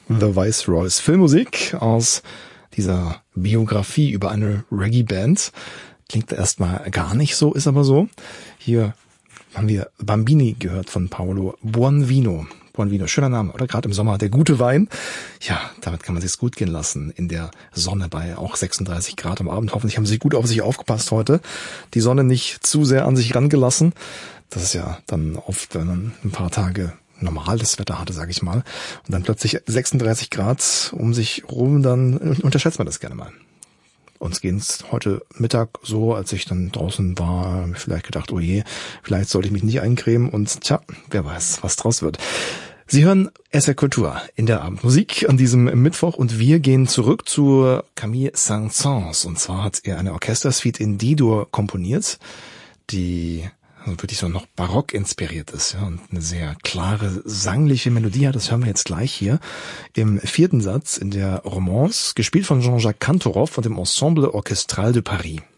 The Viceroys. Filmmusik aus dieser Biografie über eine Reggae-Band. Klingt erstmal gar nicht so, ist aber so. Hier haben wir Bambini gehört von Paolo Buonvino. Buonvino, schöner Name, oder? Gerade im Sommer der gute Wein. Ja, damit kann man sich's gut gehen lassen in der Sonne bei auch 36 Grad am Abend. Hoffentlich haben Sie gut auf sich aufgepasst heute. Die Sonne nicht zu sehr an sich rangelassen. Das ist ja dann oft, wenn man ein paar Tage normales Wetter hatte, sage ich mal. Und dann plötzlich 36 Grad um sich rum, dann unterschätzt man das gerne mal. Uns geht's heute Mittag so, als ich dann draußen war, vielleicht gedacht, oh je, vielleicht sollte ich mich nicht eincremen und tja, wer weiß, was draus wird. Sie hören SR Kultur in der Abendmusik an diesem Mittwoch und wir gehen zurück zu Camille Saint-Saëns. Und zwar hat er eine Orchestersuite in D-Dur komponiert, die wirklich so noch barock inspiriert ist, ja, und eine sehr klare, sangliche Melodie hat. Das hören wir jetzt gleich hier im 4. Satz in der Romance, gespielt von Jean-Jacques Cantoroff und dem Ensemble Orchestral de Paris.